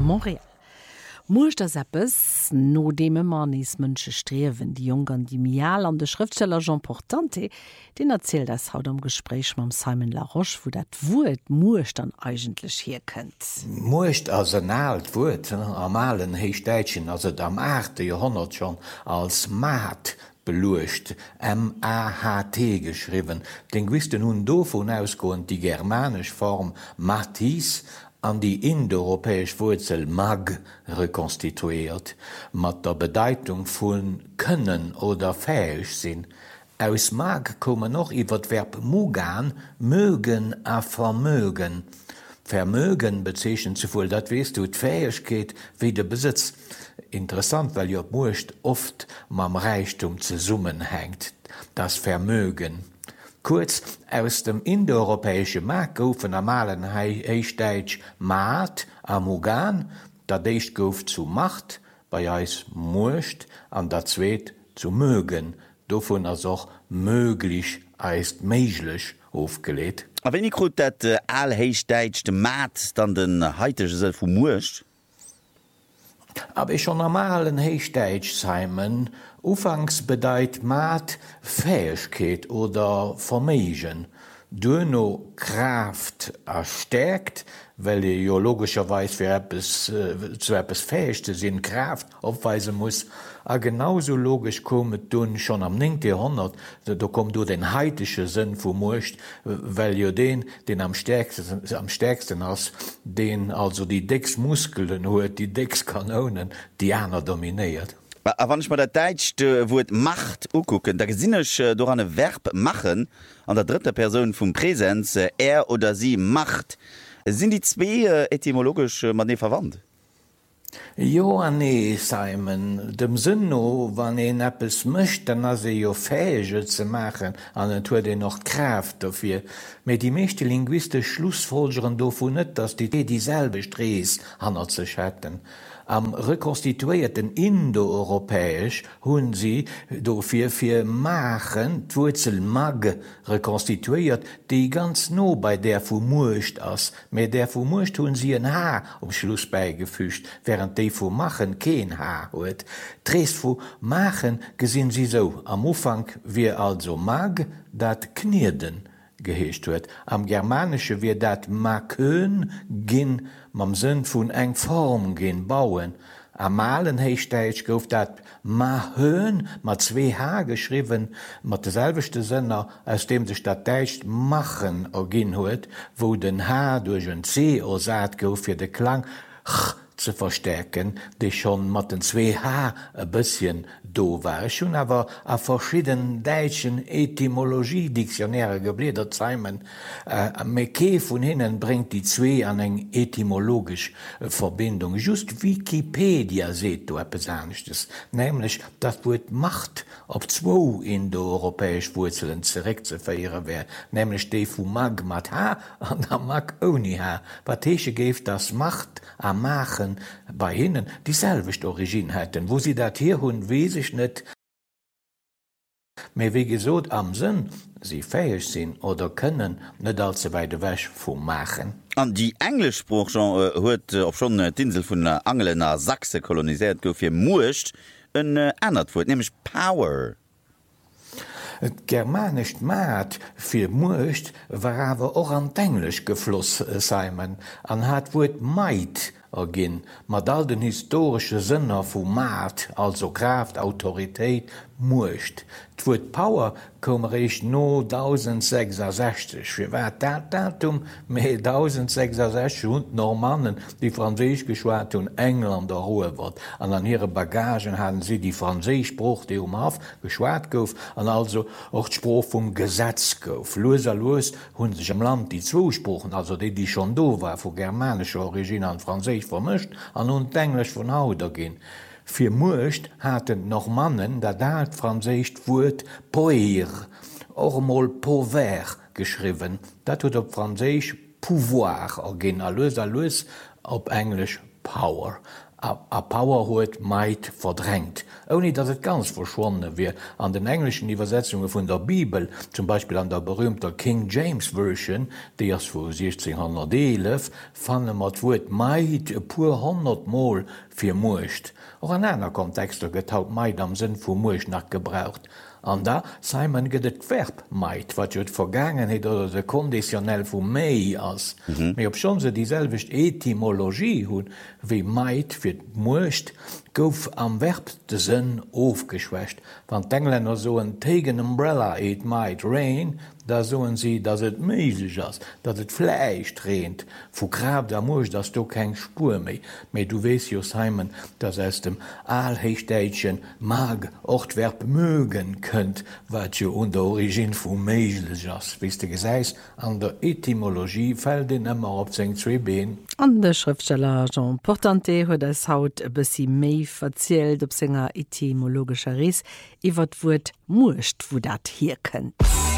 Montreal. Much das Appes no dem Manis Mënsche strewen die Jungen die Mial an de Schriftsteller Jean Portante, den erzählt das haut am Gespräch mam Simon Laroche, wo dat Wut Mucht dann eigentlich hier kennt. Mucht as een alt Wut am allen Heichdeitchen as am 8. Jahrhundert schon als Maat belucht, M-A-H-T geschrieben. Den gwisten nun dovon ausgoend die germanisch Form Matis an die indoeuropäisch Wurzel mag rekonstituiert, mat der Bedeutung vun können oder fähig sinn. Aus mag kommen noch iwwer Verb mugan, mögen a vermögen. Vermögen bezeschen zuvoll, dat weißt du, d'Fähigkeit wie der Besitz. Interessant, weil jo Mucht oft mam Reichtum zu summen hängt, das Vermögen. Kurz, aus dem indoeuropäische Markt goufen normalen Heichdeitsch Maat a Mugan, dat Deicht gouf zu Macht, bei eis Mucht, an der Zweet zu mögen, dovon as auch möglich eist meiglich aufgelegt. A wenn ich gut dat all heichdeitschchte Maat dann den heitesche se vu Mucht? Aber schon normalen Heichdeitsch Simon, ufangs bedeit Maat Fähigkeit oder Vermegen. Duno Kraft erstärkt, weil jo logischerweise zu etwas fähig zu sein, Kraft aufweisen muss. A genauso logisch kommt dun schon am 9. Jahrhundert, da kommt du den heidische Sinn vom Mucht, weil jo den am stärksten hast, den also die Decksmuskeln huet, die Deckskanonen, die einer dominiert. Wann ich mal der Deitschchte Wut Macht ugucken, da gesinnech durch eine Verb machen an der dritte Person vom Präsens, er oder sie macht. Sind die zwei etymologisch man verwandt? Jo nee, Simon, dem Sinno, wann etwas möcht, dann as jo fähig zu machen, an hue den noch Kraft dafür. Mit die meiste Linguisten schlussfolgeren davon net, dass die dieselbe Strees hanner sich hätten. Am rekonstituierten indoeuropäisch hunn sie dofir fir machen d'Wurzel mag rekonstituiert, die ganz no bei der vu Mucht ass. Mit der vu Mucht hunn sie ein H um Schluss beigefügt, während de vu machen kein H huet. Trees vu machen gesinn sie so. Am Ufang wie also mag dat knirden geheescht huet. Am Germanische wie dat makön ginn mam Sinn vun eng Form gin bauen. Am malen Heichdeitsch gouf dat mahön mat 2H geschriven, mat deselbechte Sinner, aus dem de Stadt Deitsch machen gin huet, wo den H durch ein C ersat gouf fir de Klang ch zu verstärken, die schon mat den 2H a bisschen do war. Schon aber a verschieden deitschen Etymologie-Diktionäre gebledert Simon. Meke von hinnen bringt die zwei an eng etymologisch Verbindung. Just Wikipedia seht du etwas Ernstes. Nämlich, das Wort Macht auf 2 indoeuropäisch Wurzeln zurückzuführen wäre. Nämlich die von Mag mat H und der Mag ohne H. Watesche geft das Macht am Machen bei hinnen dieselbechte Origin hätten. Wo sie dat hier hun wesig net, me wie gesot am Sinn, sie fähig sind oder können net allzu weit wäsch vom Machen. An die Englischspruch huet op schon d'Insel vun Angelen nach Sachse kolonisiert gouf fir Mucht een ändert wurt, nämlich Power. Et germanisch Maat fir Mucht war awer och an d'Englisch gefloss Simon, an hat wurt Might ginn, mat all den historische Sinner vu Maat, also Kraft, Autoritéit, Mucht. D'wurt Power komme ich no 1066. Fir war dat Datum méi 1066 und Normannen, die Franzisch geschwat hun Engländer Ruhe wat. An ihre Bagagen hatten sie die Franzischspruch, die af geschwat gouf, an also och d'Spruch vum Gesetz gouf. Los hunn sich am Land die Zwosprochen, also die schon do war, vu germanischer Origin an Franzisch vermischt, an und Englisch von Hauder gin. Für Mucht hatten noch Mannen, da Franzisch Wort poir, auch mal pouvoir geschrieben. Dat tut op Franzisch pouvoir gin, alles op Englisch power. a Power huet Might verdrängt. Ohne dass es ganz verschwonnen wie an den englischen Übersetzungen von der Bibel, zum Beispiel an der berühmter King James Version, die erst vor 1611 fand mat Wort Might pur 100 Mal für Murcht. Auch an einer Kontexte getaut Might am Sinn vu Murcht nach gebraucht. An da sei man gët et Verb Might, wat jo d Vergangenheet oder de konditionell vu méi ass. Mei op schon se dieselwicht Etymologie hunn wie Might fir d'Mucht gouf am Verb de Sinn aufgeschwächt. Wann d'Engländer so en tegen Umbrella et might rain, da soen sie, dats et meesig ass, dat et Fläich treent. Vu Grab der Much, dats du keng Spur méi. Mei du wees jo Simon, dats es dem Aalheichdeitchen mag Ochtwerb mögen kënnt, wat jo un der Origin vu meesleg ass. Wies de Gesäis an der Etymologie fäll den ëmmer op seng zwee Been. An de Schriftsteller Jean Portanté huet es haut e bësi méi verzielt op senger etymologischer Rees iwwer d'Wurt Murcht, wo dat hier kënnt.